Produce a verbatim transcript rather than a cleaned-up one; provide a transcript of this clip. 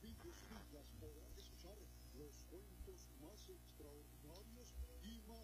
niños y niñas podrán escuchar los cuentos más extraordinarios y más